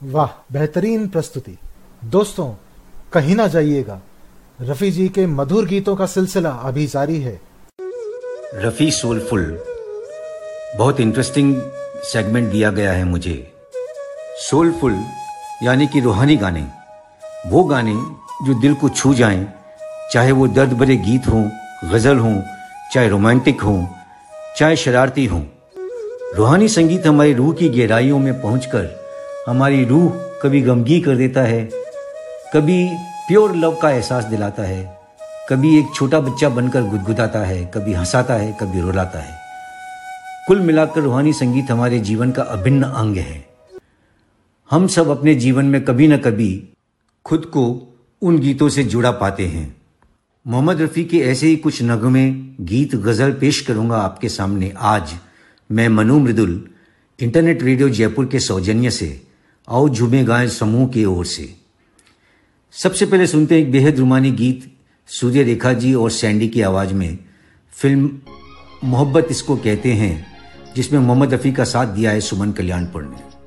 वाह, बेहतरीन प्रस्तुति। दोस्तों, कहीं ना जाइएगा, रफी जी के मधुर गीतों का सिलसिला अभी जारी है। रफी सोलफुल, बहुत इंटरेस्टिंग सेगमेंट दिया गया है मुझे। सोलफुल यानी कि रूहानी गाने, वो गाने जो दिल को छू जाएं, चाहे वो दर्द भरे गीत हों, गजल हों, चाहे रोमांटिक हों, चाहे शरारती हों। रूहानी संगीत हमारी रूह की गहराइयों में पहुंचकर हमारी रूह कभी गमगीन कर देता है, कभी प्योर लव का एहसास दिलाता है, कभी एक छोटा बच्चा बनकर गुदगुदाता है, कभी हंसाता है, कभी रुलाता है। कुल मिलाकर रूहानी संगीत हमारे जीवन का अभिन्न अंग है। हम सब अपने जीवन में कभी न कभी खुद को उन गीतों से जुड़ा पाते हैं। मोहम्मद रफ़ी के ऐसे ही कुछ नगमे, गीत, गज़ल पेश करूंगा आपके सामने आज मैं मनु मृदुल, इंटरनेट रेडियो जयपुर के सौजन्य से आओ झूमे गाएं समूह की ओर से। सबसे पहले सुनते हैं एक बेहद रूमानी गीत सूर्य रेखा जी और सैंडी की आवाज़ में, फिल्म मोहब्बत इसको कहते हैं, जिसमें मोहम्मद रफ़ी का साथ दिया है सुमन कल्याणपुर ने।